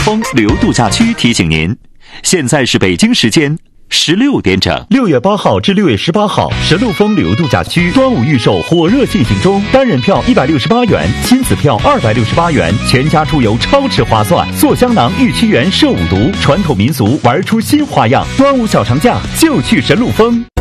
峰旅游度假区提醒您，现在是北京时间16点整。 6月8号至6月18号，神鹿峰旅游度假区端午预售火热进行中，单人票168元，亲子票268元，全家出游超值划算。坐香囊御七园摄五毒，传统民俗玩出新花样。端午小长假就去神鹿峰。